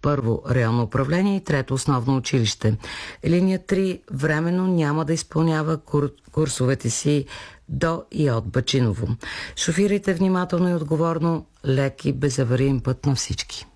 първо районно управление и трето основно училище. Линия 3 временно няма да изпълнява курсовете си до и от Бачиново. Шофирайте внимателно и отговорно, лек и безавариен път на всички.